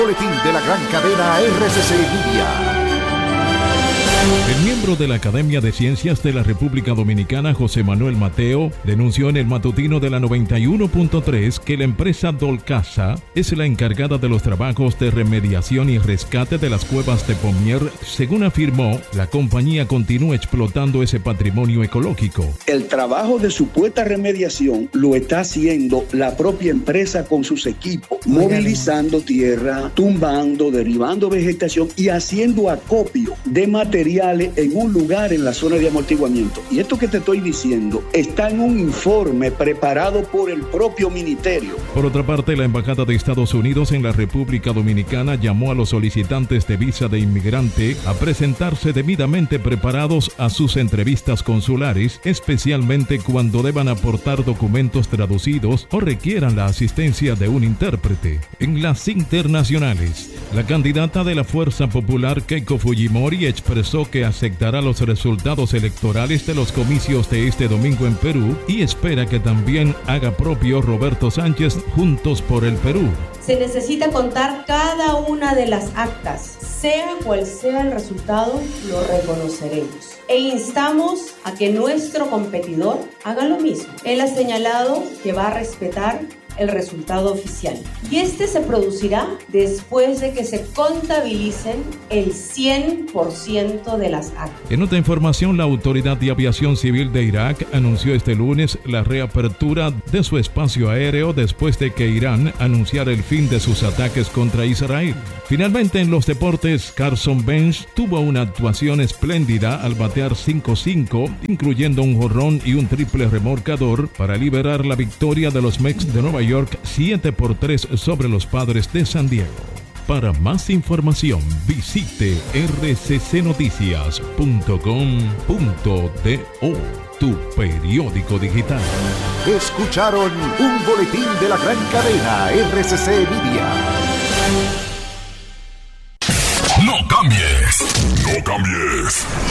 Boletín de la gran cadena RCC Media. El miembro de la Academia de Ciencias de la República Dominicana, José Manuel Mateo, denunció en el matutino de la 91.3 que la empresa Dolcasa es la encargada de los trabajos de remediación y rescate de las cuevas de Pomier. Según afirmó, la compañía continúa explotando ese patrimonio ecológico. El trabajo de supuesta remediación lo está haciendo la propia empresa con sus equipos, movilizando tierra, tumbando, derribando vegetación y haciendo acopio de materiales en un lugar en la zona de amortiguamiento. Y esto que te estoy diciendo está en un informe preparado por el propio ministerio. Por otra parte, la Embajada de Estados Unidos en la República Dominicana llamó a los solicitantes de visa de inmigrante a presentarse debidamente preparados a sus entrevistas consulares, especialmente cuando deban aportar documentos traducidos o requieran la asistencia de un intérprete. En las internacionales, la candidata de la Fuerza Popular, Keiko Fujimori, expresó que aceptará los resultados electorales de los comicios de este domingo en Perú y espera que también haga propio Roberto Sánchez Juntos por el Perú. Se necesita contar cada una de las actas, sea cual sea el resultado, lo reconoceremos. E instamos a que nuestro competidor haga lo mismo. Él ha señalado que va a respetar el resultado oficial. Y este se producirá después de que se contabilicen el 100% de las actas. En otra información, la Autoridad de Aviación Civil de Irak anunció este lunes la reapertura de su espacio aéreo después de que Irán anunciara el fin de sus ataques contra Israel. Finalmente, en los deportes, Carson Wentz tuvo una actuación espléndida al batear 5-5, incluyendo un jonrón y un triple remolcador para liberar la victoria de los Mets de Nueva York 7-3 sobre los Padres de San Diego. Para más información, visite rccnoticias.com.do, tu periódico digital. Escucharon un boletín de la gran cadena RCC Media. No cambies.